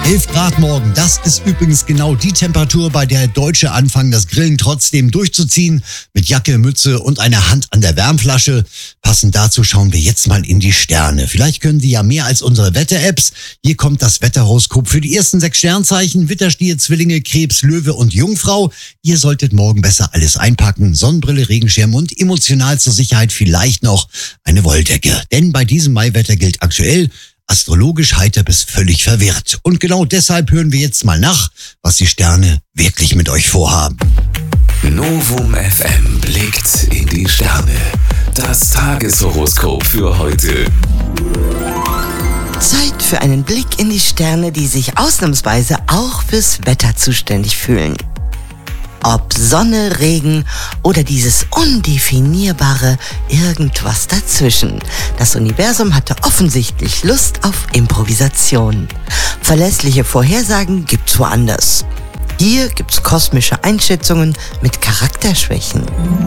11 Grad morgen, das ist übrigens genau die Temperatur, bei der Deutsche anfangen, das Grillen trotzdem durchzuziehen. Mit Jacke, Mütze und einer Hand an der Wärmflasche. Passend dazu schauen wir jetzt mal in die Sterne. Vielleicht können Sie ja mehr als unsere Wetter-Apps. Hier kommt das Wetterhoroskop für die ersten 6 Sternzeichen. Widder, Stier, Zwillinge, Krebs, Löwe und Jungfrau. Ihr solltet morgen besser alles einpacken. Sonnenbrille, Regenschirm und emotional zur Sicherheit vielleicht noch eine Wolldecke. Denn bei diesem Maiwetter gilt aktuell: astrologisch heiter bis völlig verwirrt. Und genau deshalb hören wir jetzt mal nach, was die Sterne wirklich mit euch vorhaben. Novum FM blickt in die Sterne. Das Tageshoroskop für heute. Zeit für einen Blick in die Sterne, die sich ausnahmsweise auch fürs Wetter zuständig fühlen. Ob Sonne, Regen oder dieses undefinierbare irgendwas dazwischen. Das Universum hatte offensichtlich Lust auf Improvisation. Verlässliche Vorhersagen gibt's woanders. Hier gibt's kosmische Einschätzungen mit Charakterschwächen.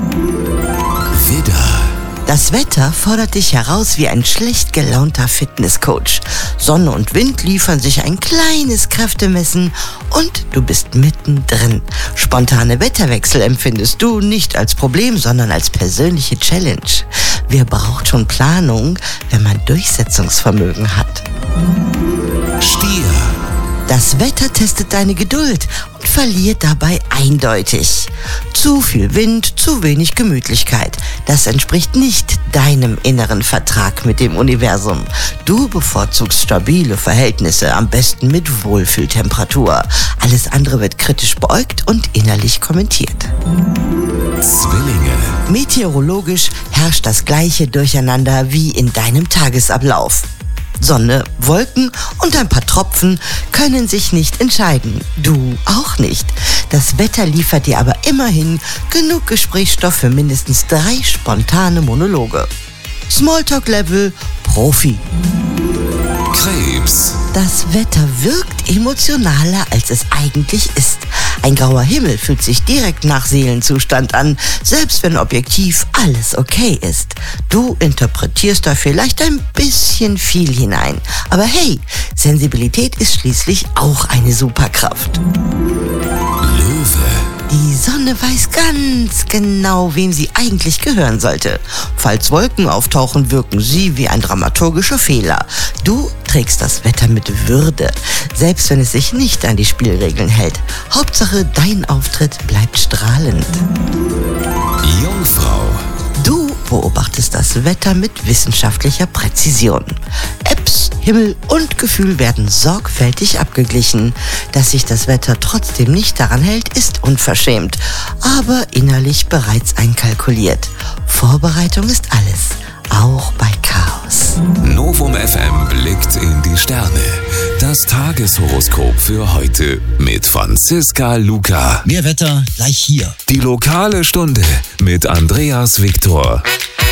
Widder. Das Wetter fordert dich heraus wie ein schlecht gelaunter Fitnesscoach. Sonne und Wind liefern sich ein kleines Kräftemessen und du bist mittendrin. Spontane Wetterwechsel empfindest du nicht als Problem, sondern als persönliche Challenge. Wer braucht schon Planung, wenn man Durchsetzungsvermögen hat? Stier. Das Wetter testet deine Geduld und verliert dabei eindeutig. Zu viel Wind, zu wenig Gemütlichkeit. Das entspricht nicht deinem inneren Vertrag mit dem Universum. Du bevorzugst stabile Verhältnisse, am besten mit Wohlfühltemperatur. Alles andere wird kritisch beäugt und innerlich kommentiert. Zwillinge. Meteorologisch herrscht das gleiche Durcheinander wie in deinem Tagesablauf. Sonne, Wolken und ein paar Tropfen können sich nicht entscheiden. Du auch nicht. Das Wetter liefert dir aber immerhin genug Gesprächsstoff für mindestens 3 spontane Monologe. Smalltalk-Level Profi. Krebs. Das Wetter wirkt emotionaler, als es eigentlich ist. Ein grauer Himmel fühlt sich direkt nach Seelenzustand an, selbst wenn objektiv alles okay ist. Du interpretierst da vielleicht ein bisschen viel hinein. Aber hey, Sensibilität ist schließlich auch eine Superkraft. Löwe. Die Sonne weiß ganz genau, wem sie eigentlich gehören sollte. Falls Wolken auftauchen, wirken sie wie ein dramaturgischer Fehler. Du trägst das Wetter mit Würde, selbst wenn es sich nicht an die Spielregeln hält. Hauptsache, dein Auftritt bleibt strahlend. Jungfrau. Du beobachtest das Wetter mit wissenschaftlicher Präzision. Apps, Himmel und Gefühl werden sorgfältig abgeglichen. Dass sich das Wetter trotzdem nicht daran hält, ist unverschämt, aber innerlich bereits einkalkuliert. Vorbereitung ist alles, auch bei Chaos. Novum FM blickt in die Sterne. Das Tageshoroskop für heute mit Franziska Luca. Mehr Wetter gleich hier. Die lokale Stunde mit Andreas Viktor.